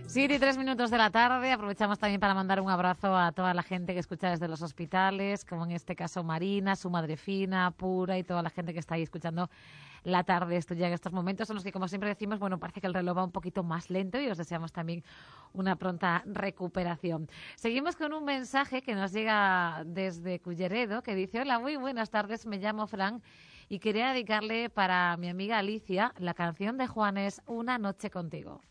7:03 de la tarde. Aprovechamos también para mandar un abrazo a toda la gente que escucha desde los hospitales, como en este caso Marina, su madre Fina, Pura y toda la gente que está ahí escuchando la tarde. Esto ya en estos momentos en los que, como siempre decimos, bueno, parece que el reloj va un poquito más lento y os deseamos también una pronta recuperación. Seguimos con un mensaje que nos llega desde Culleredo que dice: hola, muy buenas tardes, me llamo Fran y quería dedicarle para mi amiga Alicia la canción de Juanes, Una noche contigo.